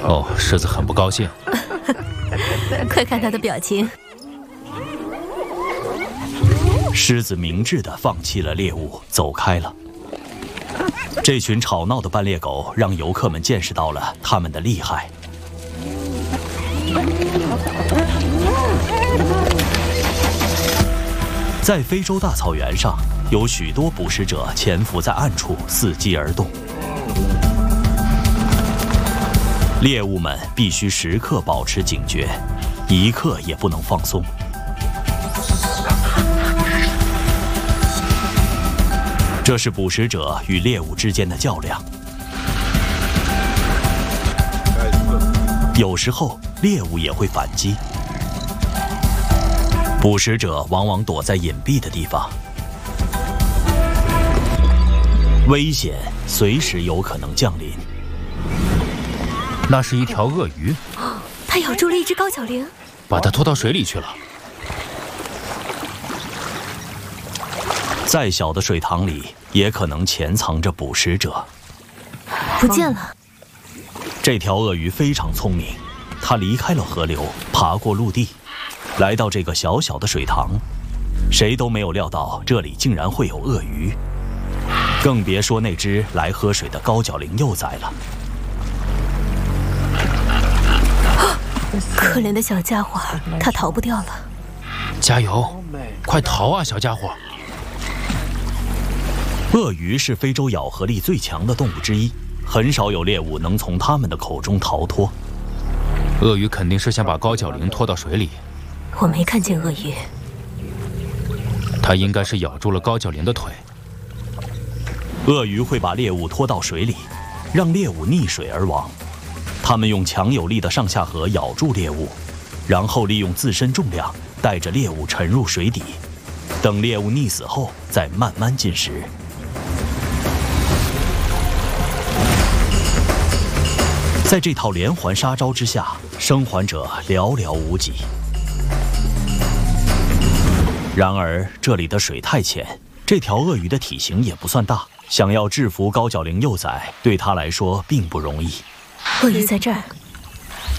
哦，狮子很不高兴。 快看他的表情。 狮子明智地放弃了猎物，走开了。这群吵闹的斑鬣狗让游客们见识到了它们的厉害。在非洲大草原上，有许多捕食者潜伏在暗处，伺机而动。猎物们必须时刻保持警觉，一刻也不能放松。这是捕食者与猎物之间的较量。有时候，猎物也会反击。捕食者往往躲在隐蔽的地方，危险随时有可能降临。 那是一条鳄鱼， 它咬住了一只高脚羚， 把它拖到水里去了。 再小的水塘里，也可能潜藏着捕食者。 不见了。 这条鳄鱼非常聪明，它离开了河流，爬过陆地，来到这个小小的水塘。谁都没有料到这里竟然会有鳄鱼，更别说那只来喝水的高脚羚幼崽了。 可怜的小家伙，它逃不掉了。 加油，快逃啊，小家伙！ 鳄鱼是非洲咬合力最强的动物之一，很少有猎物能从它们的口中逃脱。 鳄鱼肯定是想把高脚羚拖到水里。 我没看见鳄鱼。 它应该是咬住了高脚羚的腿。 鳄鱼会把猎物拖到水里，让猎物溺水而亡。它们用强有力的上下颌咬住猎物，然后利用自身重量带着猎物沉入水底，等猎物溺死后再慢慢进食。在这套连环杀招之下，生还者寥寥无几。然而这里的水太浅，这条鳄鱼的体型也不算大，想要制服高脚羚幼崽，对它来说并不容易。 鳄鱼在这儿，